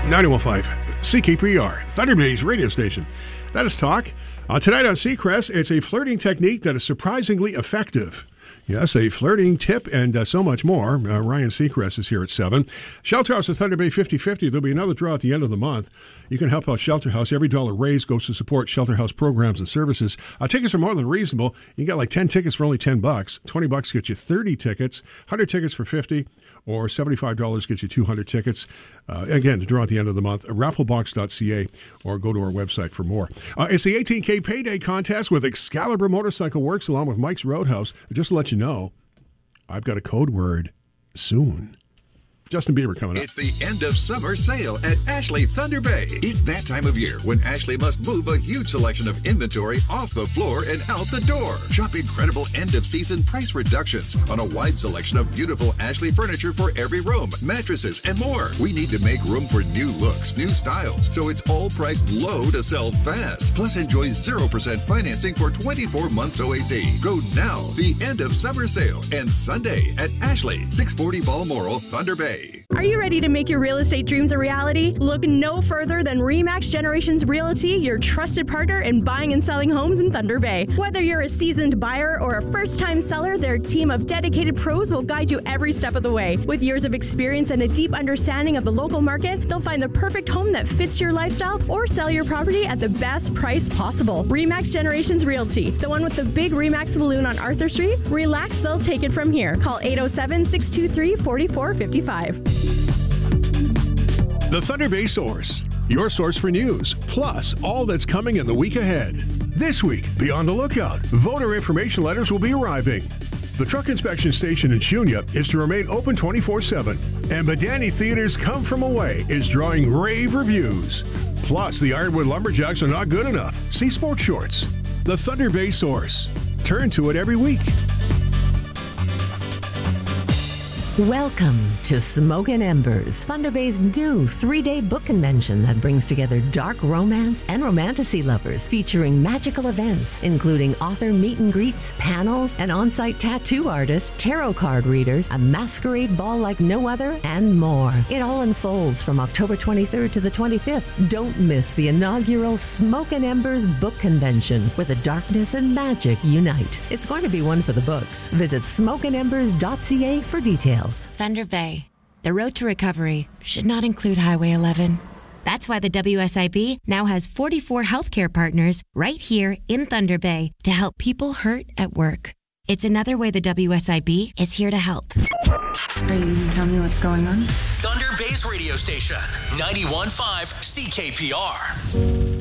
91.5 CKPR, Thunder Bay's radio station. That is talk. Tonight on Seacrest, it's a flirting technique that is surprisingly effective. Yes, a flirting tip and so much more. Ryan Seacrest is here at 7. Shelter House at Thunder Bay 50/50. There'll be another draw at the end of the month. You can help out Shelter House. Every dollar raised goes to support Shelter House programs and services. Tickets are more than reasonable. You can get like 10 tickets for only $10. $20 gets you 30 tickets. 100 tickets for $50. Or $75 gets you 200 tickets. Again, to draw at the end of the month, rafflebox.ca, or go to our website for more. It's the 18K Payday Contest with Excalibur Motorcycle Works, along with Mike's Roadhouse. Just to let you know, I've got a code word soon. Justin Bieber coming up. It's the end of summer sale at Ashley Thunder Bay. It's that time of year when Ashley must move a huge selection of inventory off the floor and out the door. Shop incredible end-of-season price reductions on a wide selection of beautiful Ashley furniture for every room, mattresses, and more. We need to make room for new looks, new styles, so it's all priced low to sell fast. Plus, enjoy 0% financing for 24 months OAC. Go now. The end of summer sale ends Sunday at Ashley, 640 Balmoral, Thunder Bay. Are you ready to make your real estate dreams a reality? Look no further than RE/MAX Generations Realty, your trusted partner in buying and selling homes in Thunder Bay. Whether you're a seasoned buyer or a first-time seller, their team of dedicated pros will guide you every step of the way. With years of experience and a deep understanding of the local market, they'll find the perfect home that fits your lifestyle or sell your property at the best price possible. RE/MAX Generations Realty, the one with the big RE/MAX balloon on Arthur Street. Relax, they'll take it from here. Call 807-623-4455. The Thunder Bay Source, your source for news, plus all that's coming in the week ahead. This week, be on the lookout. Voter information letters will be arriving. The truck inspection station in Shunya is to remain open 24/7. And Badani Theater's Come From Away is drawing rave reviews. Plus, the Ironwood Lumberjacks are not good enough. See Sports Shorts. The Thunder Bay Source. Turn to it every week. Welcome to Smoke and Embers, Thunder Bay's new 3-day book convention that brings together dark romance and romantasy lovers, featuring magical events, including author meet and greets, panels, an on-site tattoo artist, tarot card readers, a masquerade ball like no other, and more. It all unfolds from October 23rd to the 25th. Don't miss the inaugural Smoke and Embers book convention, where the darkness and magic unite. It's going to be one for the books. Visit smokeandembers.ca for details. Thunder Bay. The road to recovery should not include Highway 11. That's why the WSIB now has 44 healthcare partners right here in Thunder Bay to help people hurt at work. It's another way the WSIB is here to help. Are you going to tell me what's going on? Thunder Bay's radio station, 91.5 CKPR.